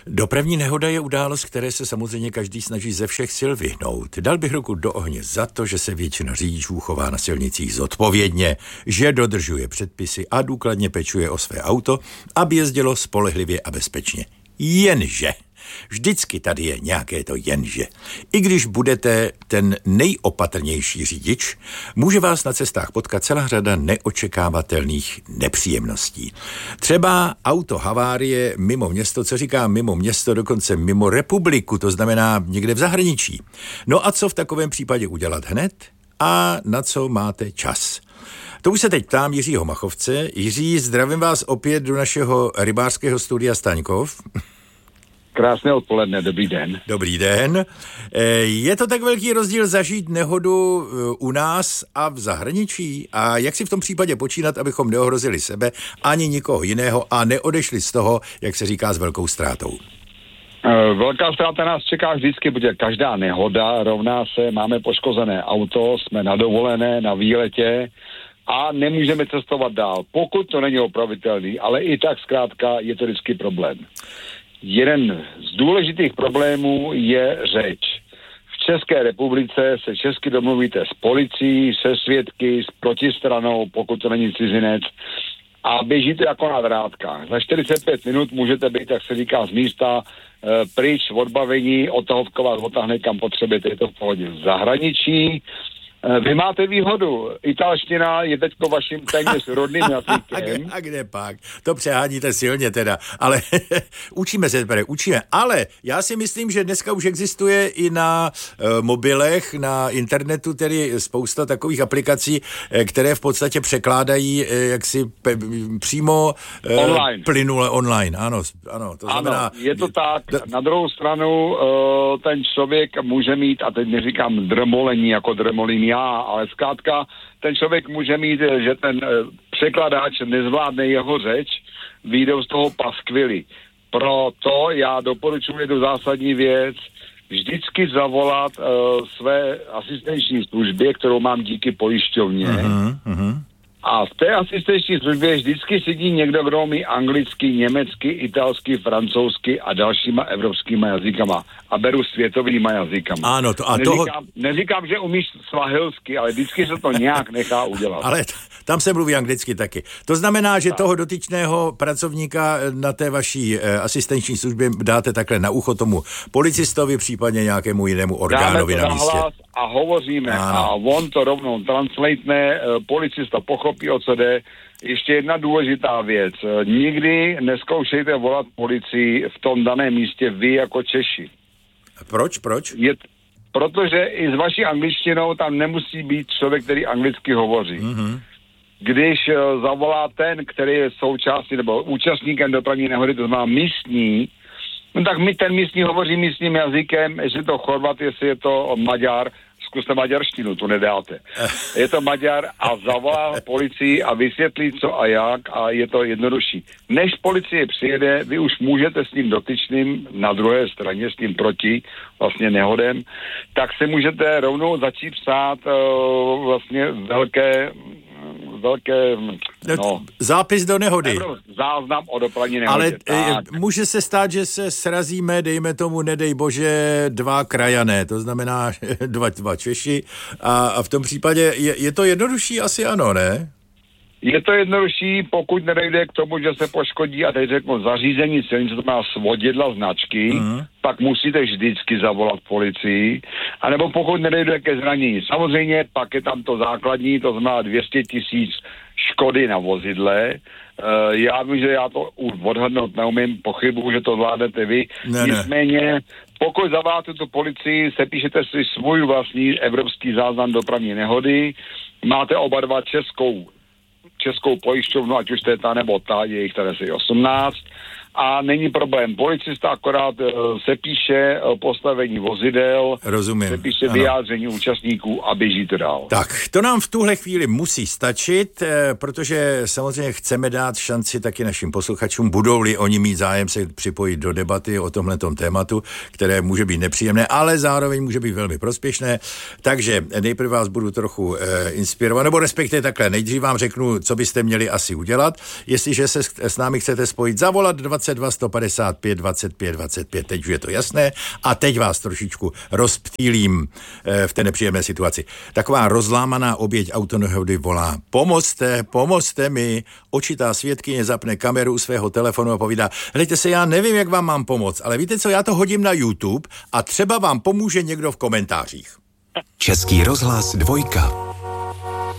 Dopravní nehoda je událost, které se samozřejmě každý snaží ze všech sil vyhnout. Dal bych ruku do ohně za to, že se většina řidičů chová na silnicích zodpovědně, že dodržuje předpisy a důkladně pečuje o své auto, aby jezdilo spolehlivě a bezpečně. Jenže vždycky tady je nějaké to jenže. I když budete ten nejopatrnější řidič, může vás na cestách potkat celá řada neočekávatelných nepříjemností. Třeba auto havárie mimo město, co říkám mimo město, dokonce mimo republiku, to znamená někde v zahraničí. No a co v takovém případě udělat hned? A na co máte čas? To už se teď ptám Jiřího Machovce. Jiří, zdravím vás opět do našeho rybářského studia Staňkov. Krásné odpoledne, dobrý den. Dobrý den. Je to tak velký rozdíl zažít nehodu u nás a v zahraničí? A jak si v tom případě počínat, abychom neohrozili sebe ani nikoho jiného a neodešli z toho, jak se říká, s velkou ztrátou? Velká ztráta nás čeká vždycky, protože každá nehoda rovná se, máme poškozené auto, jsme na dovolené, na výletě a nemůžeme cestovat dál, pokud to není opravitelný, ale i tak zkrátka je to vždycky problém. Jeden z důležitých problémů je řeč. V České republice se česky domluvíte s policií, se svědky, s protistranou, pokud to není cizinec, a běžíte jako na drátkách. Za 45 minut můžete být, jak se říká, z místa pryč, odbavení, odtahovka vás odtáhne kam potřebujete, je to v pohodě. V zahraničí vy máte výhodu. Italština je teďko vaším téměř rodným jazykem. A kde pak? To přeháníte silně teda. Ale učíme. Ale já si myslím, že dneska už existuje i na mobilech, na internetu, tedy spousta takových aplikací, které v podstatě překládají jaksi přímo online. Plynule online. Ano, to znamená... Ano, je to tak. Na druhou stranu ten člověk může mít, a teď neříkám drmolení jako drmolím já, ale zkrátka ten člověk může mít, že ten překladač nezvládne jeho řeč, vyjdou z toho paskvily. Proto já doporučuji jednu zásadní věc, vždycky zavolat své asistenční službě, kterou mám díky pojišťovně. A v té asistenční službě vždycky sedí někdo, kdo umí anglicky, německy, italsky, francouzsky a dalšíma evropskýma jazykama. A beru světovýma jazykama. Ano, neříkám, že umíš svahilsky, ale vždycky se to nějak nechá udělat. Ale tam se mluví anglicky taky. To znamená, že toho dotyčného pracovníka na té vaší asistenční službě dáte takhle na ucho tomu policistovi, případně nějakému jinému orgánovi na místě. A hovoříme. Ano. A on to rovnou translatne, policista pochopí, o co jde. Ještě jedna důležitá věc. Nikdy neskoušejte volat policii v tom daném místě vy jako Češi. Proč? Protože i s vaší angličtinou tam nemusí být člověk, který anglicky hovoří. Když zavolá ten, který je součástí nebo účastníkem dopravní nehody, to znamená místní, no tak ten místní hovoří místním jazykem, jestli je to Chorvat, jestli je to Maďar, zkuste maďarštinu, tu nedáte. Je to Maďar a zavolá policii a vysvětlí co a jak a je to jednodušší. Než policie přijede, vy už můžete s tím dotyčným na druhé straně, s tím proti vlastně nehodem, tak se můžete rovnou začít psát vlastně velké zápis do nehody. Záznam o dopravní nehodě. Ale může se stát, že se srazíme, dejme tomu, nedej bože, dva krajané, to znamená dva Češi a v tom případě je to jednodušší asi ano, ne? Je to jednodušší, pokud nedejde k tomu, že se poškodí a teď řeknu zařízení silnice, to má svodidla značky, pak musíte vždycky zavolat policii, anebo pokud nedejde ke zranění. Samozřejmě pak je tam to základní, to znamená 200 000 škody na vozidle. Já vím, že já to už odhadnout neumím, pochybuju, že to zvládnete vy. Nicméně, pokud zavoláte tu policii, sepíšete si svůj vlastní evropský záznam dopravní nehody, máte oba dva českou pojišťovnu, ať už to je ta nebo ta, je jich tady asi 18 a není problém. Policista akorát sepíše postavení vozidel, sepíše vyjádření účastníků a běží to dál. Tak, to nám v tuhle chvíli musí stačit, protože samozřejmě chceme dát šanci taky našim posluchačům, budou-li oni mít zájem se připojit do debaty o tomhletom tématu, které může být nepříjemné, ale zároveň může být velmi prospěšné. Takže nejprve vás budu trochu inspirovat, nebo respektive takhle, nejdřív vám řeknu, co byste měli asi udělat. Jestliže se s námi chcete spojit, zavolat 022 155 25 25. Teď už je to jasné a teď vás trošičku rozptýlím v té nepříjemné situaci. Taková rozlámaná oběť autonehody volá: pomozte mi. Očitá svědkyně zapne kameru u svého telefonu a povídá: hejte se, já nevím, jak vám mám pomoct, ale víte co, já to hodím na YouTube a třeba vám pomůže někdo v komentářích. Český rozhlas 2.